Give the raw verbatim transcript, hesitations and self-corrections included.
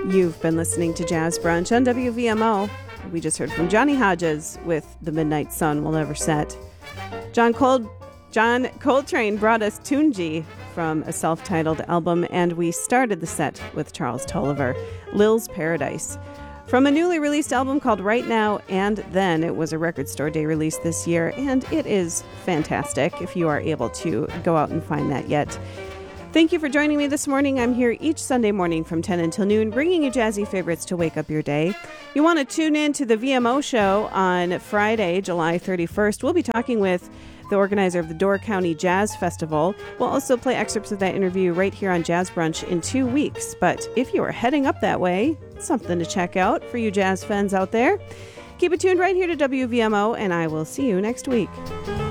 You've been listening to Jazz Brunch on W V M O. We just heard from Johnny Hodges with The Midnight Sun Will Never Set. John Col- John Coltrane brought us Tunji from a self-titled album, and we started the set with Charles Tolliver, Lil's Paradise. From a newly released album called Right Now and Then. It was a Record Store Day release this year, and it is fantastic if you are able to go out and find that yet. Thank you for joining me this morning. I'm here each Sunday morning from ten until noon, bringing you jazzy favorites to wake up your day. You want to tune in to the V M O show on Friday, July thirty-first. We'll be talking with the organizer of the Door County Jazz Festival. We'll also play excerpts of that interview right here on Jazz Brunch in two weeks. But if you are heading up that way, something to check out for you jazz fans out there. Keep it tuned right here to W V M O, and I will see you next week.